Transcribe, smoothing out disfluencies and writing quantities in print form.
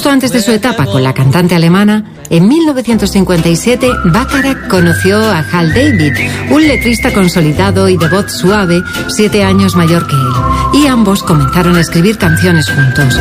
Justo antes de su etapa con la cantante alemana, en 1957, Bacharach conoció a Hal David, un letrista consolidado y de voz suave, 7 años mayor que él, y ambos comenzaron a escribir canciones juntos.